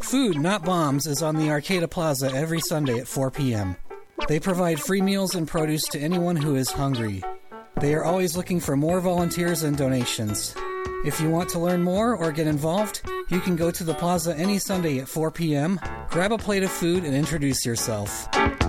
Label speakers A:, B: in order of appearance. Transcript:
A: Food Not Bombs is on the Arcata Plaza every Sunday at 4 p.m. They provide free meals and produce to anyone who is hungry. They are always looking for more volunteers and donations. If you want to learn more or get involved, you can go to the plaza any Sunday at 4 p.m., grab a plate of food, and introduce yourself.